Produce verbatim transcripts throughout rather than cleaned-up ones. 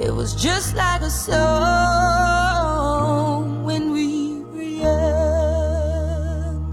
It was just like a song when we were young.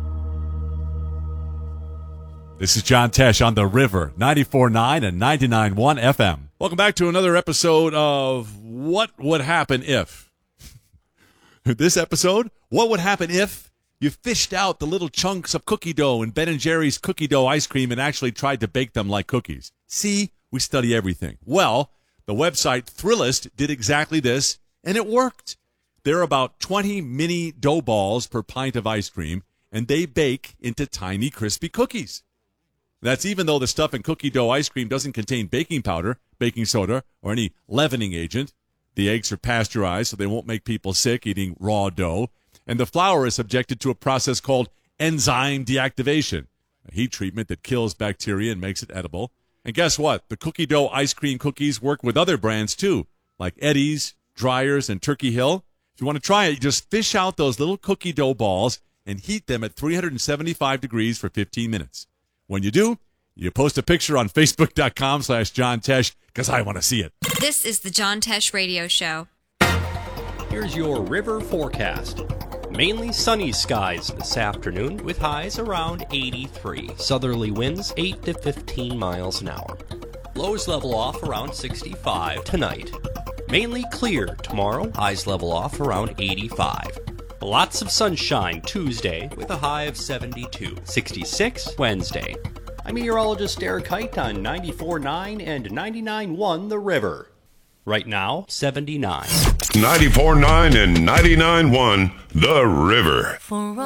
This is John Tesh on The River, ninety-four point nine and ninety-nine point one F M. Welcome back to another episode of What Would Happen If. This episode, what would happen if you fished out the little chunks of cookie dough in Ben and Jerry's cookie dough ice cream and actually tried to bake them like cookies? See, we study everything. Well, the website Thrillist did exactly this, and it worked. There are about twenty mini dough balls per pint of ice cream, and they bake into tiny, crispy cookies. That's even though the stuff in cookie dough ice cream doesn't contain baking powder, baking soda, or any leavening agent. The eggs are pasteurized so they won't make people sick eating raw dough. And the flour is subjected to a process called enzyme deactivation, a heat treatment that kills bacteria and makes it edible. And guess what? The cookie dough ice cream cookies work with other brands too, like Eddie's, Dreyer's, and Turkey Hill. If you want to try it, you just fish out those little cookie dough balls and heat them at three hundred seventy-five degrees for fifteen minutes. When you do, you post a picture on Facebook.com slash John Tesh because I want to see it. This is the John Tesh Radio Show. Here's your river forecast. Mainly sunny skies this afternoon with highs around eighty-three. Southerly winds eight to fifteen miles an hour. Lows level off around sixty-five tonight. Mainly clear tomorrow. Highs level off around eighty-five. Lots of sunshine Tuesday with a high of seventy-two. sixty-six Wednesday. I'm meteorologist Eric Height on ninety-four point nine and ninety-nine point one The River. Right now, seventy-nine. ninety-four point nine and ninety-nine point one The River. For